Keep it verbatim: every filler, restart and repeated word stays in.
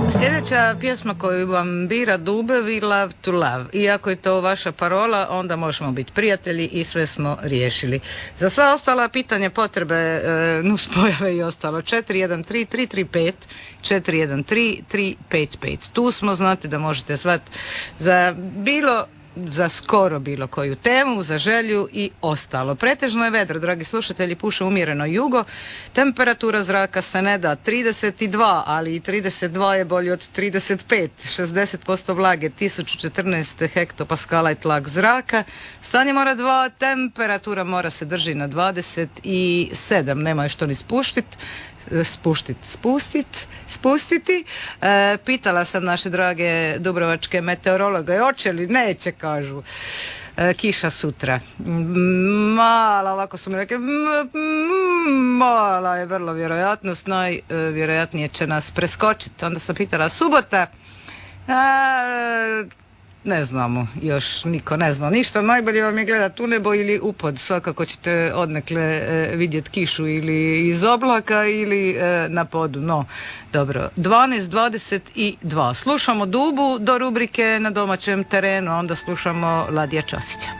Sljedeća pjesma koju vam bira Dube, We Love to Love. Iako je to vaša parola, onda možemo biti prijatelji i sve smo riješili. Za sva ostala pitanja, potrebe, e, nuspojave i ostalo, četiri jedan tri tri tri pet četiri jedan tri tri pet pet. Tu smo, znate da možete zvati za bilo za skoro bilo koju temu, za želju i ostalo. Pretežno je vedro, dragi slušatelji, puše umjereno jugo, temperatura zraka se ne da trideset dva, ali i trideset dva je bolji od trideset pet, šezdeset posto vlage, tisuću četrnaest hektopaskala je tlak zraka, stanje mora dva, temperatura mora se drži na dvadeset sedam, nema je što ni spuštiti, spuštit, spustit, spustiti. E, pitala sam naše drage dubrovačke meteorologe, hoće li, neće, kažu. E, kiša sutra. Mala, ovako su mi rekli, mala je vrlo vjerojatnost, najvjerojatnije će nas preskočiti. Onda sam pitala, subota, a, ne znamo, još niko ne zna ništa, najbolje vam je gledati u nebo ili upod, svakako ćete odnekle e, vidjeti kišu ili iz oblaka ili e, na podu, no dobro, dvanaest dvadeset dva, slušamo Dubu do rubrike Na domaćem terenu, onda slušamo Ladija Ćosića.